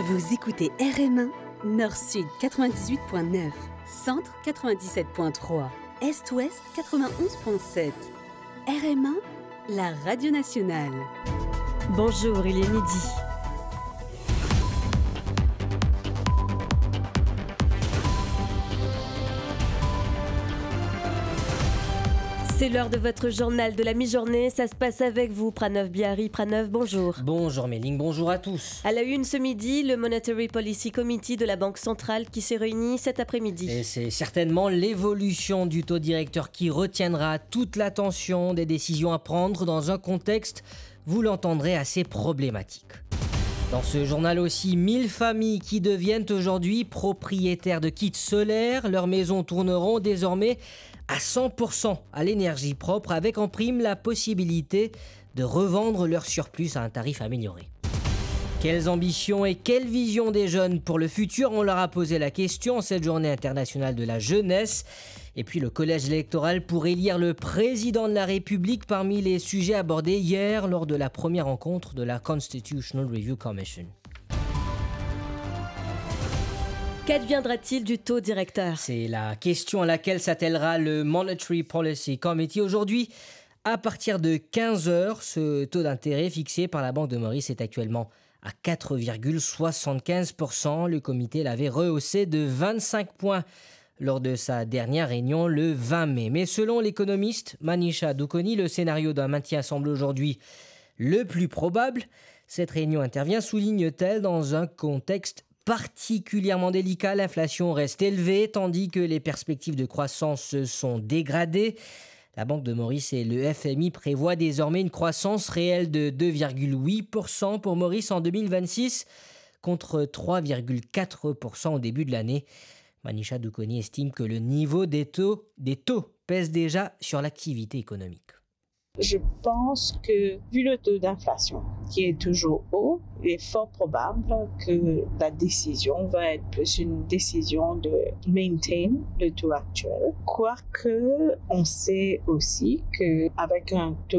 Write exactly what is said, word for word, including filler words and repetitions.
Vous écoutez R M un, Nord-Sud quatre-vingt-dix-huit virgule neuf, Centre quatre-vingt-dix-sept virgule trois, Est-Ouest quatre-vingt-onze virgule sept. R M un, la radio nationale. Bonjour, il est midi. C'est l'heure de votre journal de la mi-journée. Ça se passe avec vous, Pranav Bihari. Pranav, bonjour. Bonjour Méline, bonjour à tous. À la une ce midi, le Monetary Policy Committee de la Banque centrale qui s'est réuni cet après-midi. Et c'est certainement l'évolution du taux directeur qui retiendra toute l'attention des décisions à prendre dans un contexte, vous l'entendrez, assez problématique. Dans ce journal aussi, mille familles qui deviennent aujourd'hui propriétaires de kits solaires. Leurs maisons tourneront désormais à cent pour cent à l'énergie propre, avec en prime la possibilité de revendre leur surplus à un tarif amélioré. Quelles ambitions et quelle vision des jeunes pour le futur? On leur a posé la question en cette journée internationale de la jeunesse. Et puis le collège électoral pour élire le président de la République parmi les sujets abordés hier lors de la première rencontre de la Constitutional Review Commission. Qu'adviendra-t-il du taux directeur? C'est la question à laquelle s'attellera le Monetary Policy Committee aujourd'hui. À partir de quinze heures, ce taux d'intérêt fixé par la Banque de Maurice est actuellement à quatre virgule soixante-quinze pour cent. Le comité l'avait rehaussé de vingt-cinq points lors de sa dernière réunion le vingt mai. Mais selon l'économiste Manisha Dukoni, le scénario d'un maintien semble aujourd'hui le plus probable. Cette réunion intervient, souligne-t-elle, dans un contexte particulièrement délicat. L'inflation reste élevée tandis que les perspectives de croissance se sont dégradées. La Banque de Maurice et le F M I prévoient désormais une croissance réelle de deux virgule huit pour cent pour Maurice en deux mille vingt-six contre trois virgule quatre pour cent au début de l'année. Manisha Dukoni estime que le niveau des taux, des taux pèse déjà sur l'activité économique. Je pense que, vu le taux d'inflation qui est toujours haut, il est fort probable que la décision va être plus une décision de maintain le taux actuel. Quoique, on sait aussi qu'avec un taux